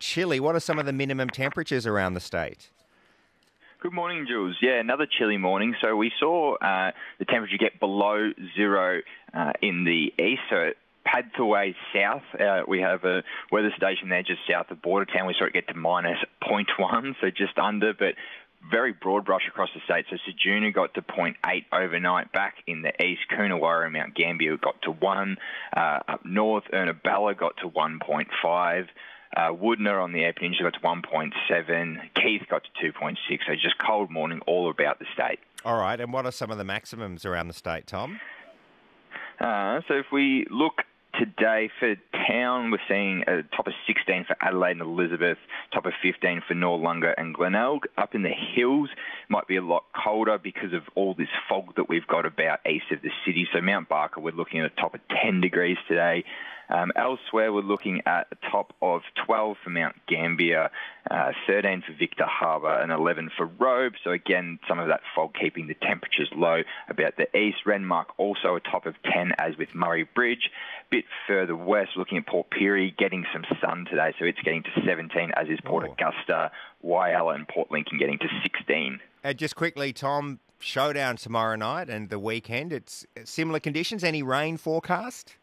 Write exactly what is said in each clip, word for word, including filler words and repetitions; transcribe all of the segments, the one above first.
chilly. What are some of the minimum temperatures around the state? Good morning, Jules. Yeah, another chilly morning. So we saw uh, the temperature get below zero uh, in the east. So it pads away south. Uh, we have a weather station there just south of Bordertown. We saw it get to minus zero point one, so just under, but very broad brush across the state. So Ceduna got to zero point eight overnight. Back in the east, Coonawarra and Mount Gambier got to one. Uh, up north, Ernabella got to one point five. Uh, Woodner on the Eyre Peninsula got to one point seven. Keith got to two point six. So just cold morning all about the state. All right. And what are some of the maximums around the state, Tom? Uh, so if we look today for town, we're seeing a top of sixteen for Adelaide and Elizabeth, top of fifteen for Noarlunga and Glenelg. Up in the hills, might be a lot colder because of all this fog that we've got about east of the city. So Mount Barker, we're looking at a top of ten degrees today. Um, elsewhere, we're looking at a top of twelve for Mount Gambier, uh, thirteen for Victor Harbour, and eleven for Robe. So again, some of that fog keeping the temperatures low. About the east, Renmark also a top of ten, as with Murray Bridge. Bit further west, looking at Port Pirie, getting some sun today, so it's getting to seventeen, as is Port oh. Augusta, Whyalla and Port Lincoln getting to sixteen. Uh, just quickly, Tom, showdown tomorrow night and the weekend. It's similar conditions. Any rain forecast?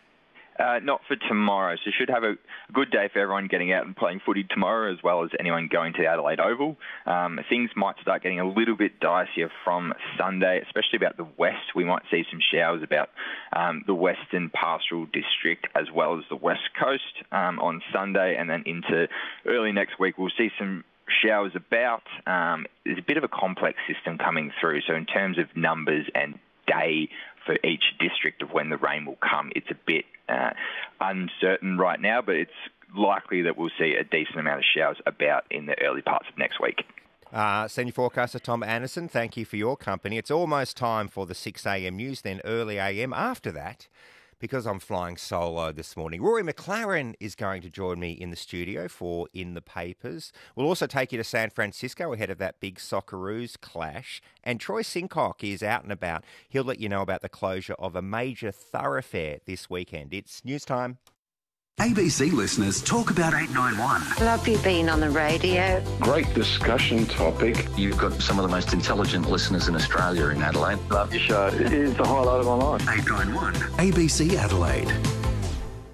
Uh, not for tomorrow, so should have a good day for everyone getting out and playing footy tomorrow, as well as anyone going to the Adelaide Oval. Um, things might start getting a little bit dicier from Sunday, especially about the west. We might see some showers about um, the Western Pastoral District as well as the West Coast um, on Sunday, and then into early next week we'll see some showers about. Um, there's a bit of a complex system coming through, so in terms of numbers and day for each district of when the rain will come, it's a bit uh, uncertain right now, but it's likely that we'll see a decent amount of showers about in the early parts of next week. Uh, Senior Forecaster Tom Anderson, thank you for your company. It's almost time for the six a.m. news, then early a m after that, because I'm flying solo this morning. Rory McLaren is going to join me in the studio for In the Papers. We'll also take you to San Francisco ahead of that big Socceroos clash. And Troy Sincock is out and about. He'll let you know about the closure of a major thoroughfare this weekend. It's news time. A B C listeners talk about eight nine one. Love you being on the radio. Great discussion topic. You've got some of the most intelligent listeners in Australia in Adelaide. Love your show. It is the highlight of my life. eight nine one. A B C Adelaide.